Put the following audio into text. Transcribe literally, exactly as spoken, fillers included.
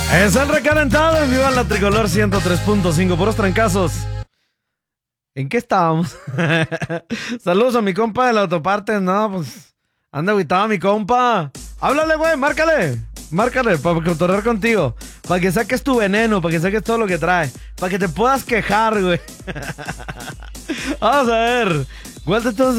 Es el recalentado en vivo en la Tricolor ciento tres punto cinco, puros trancazos. ¿En qué estábamos? Saludos a mi compa de la autoparte. No, pues anda agüitado mi compa. Háblale, güey, márcale. Márcale para cotorrear contigo. Para que saques tu veneno, para que saques todo lo que trae. Para que te puedas quejar, güey. Vamos a ver. ¿Cuál de todos